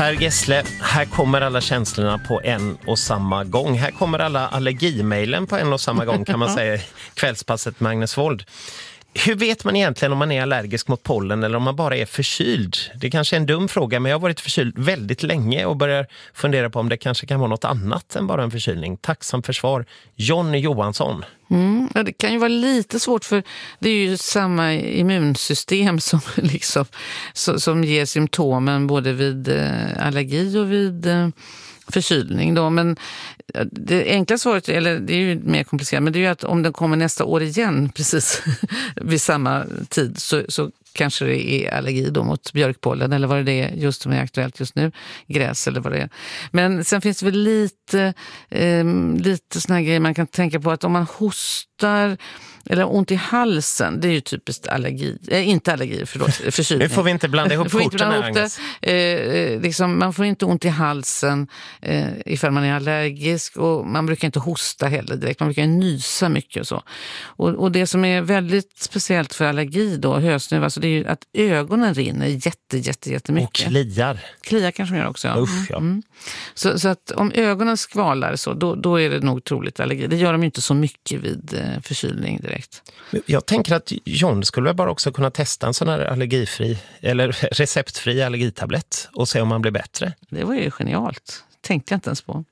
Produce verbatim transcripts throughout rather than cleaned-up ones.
Per Gessle, här kommer alla känslorna på en och samma gång. Här kommer alla allergimailen på en och samma gång, kan man säga, kvällspasset Magnus Wold. Hur vet man egentligen om man är allergisk mot pollen eller om man bara är förkyld? Det kanske är en dum fråga, men jag har varit förkyld väldigt länge och börjar fundera på om det kanske kan vara något annat än bara en förkylning. Tacksam för svar, Jonny Johansson. Mm, ja, det kan ju vara lite svårt, för det är ju samma immunsystem som, liksom, som, som ger symptomen både vid eh, allergi och vid eh, förkylning. Då. Men det enkla svaret, eller det är ju mer komplicerat, men det är ju att om den kommer nästa år igen precis vid samma tid så, så kanske det är allergi då mot björkpollen eller vad det är just som är aktuellt just nu, gräs eller vad det är. Men sen finns det väl lite, eh, lite såna här grejer man kan tänka på, att om man hostar eller ont i halsen, det är ju typiskt allergi. Eh, inte allergi, förlåt, förkylning. Nu får vi inte blanda ihop korten här, Agnes. Eh, liksom, man får inte ont i halsen eh, ifall man är allergisk, och man brukar inte hosta heller direkt. Man brukar nysa mycket och så. Och, och det som är väldigt speciellt för allergi då, hösnuva, alltså det är ju att ögonen rinner jätte, jätte, jättemycket. Och kliar. Kliar kanske man gör också, ja. Usch, ja. Mm. Så, så att om ögonen skvalar så, då, då är det nog troligt allergi. Det gör de ju inte så mycket vid eh, förkylning direkt. Jag tänker att John skulle bara också kunna testa en sån här allergifri eller receptfri allergitablett och se om man blir bättre. Det var ju genialt. Tänkte jag inte ens på.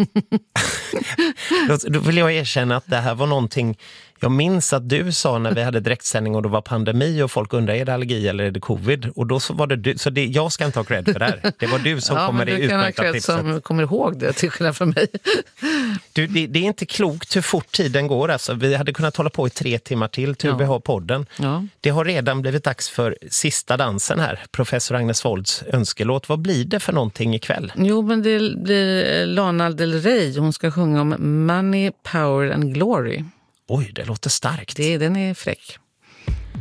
då, då vill jag erkänna att det här var någonting jag minns att du sa när vi hade direktsändning och det var pandemi och folk undrade, är det allergi eller är det covid? Och då så var det du, så det, jag ska inte ha cred för det här. Det var du som ja, kommer det utmärkta tipset. Som kommer ihåg det, till skillnad från mig. Du, det, det är inte klokt hur fort tiden går. Alltså, vi hade kunnat hålla på i tre timmar till till ja. vi har podden. Ja. Det har redan blivit dags för sista dansen här. Professor Agnes Wolds önskelåt. Vad blir det för någonting ikväll? Jo, men det blir Lana Del Rey. Hon ska sjunga om Money, Power and Glory. Oj, det låter starkt. Det, den är fräck.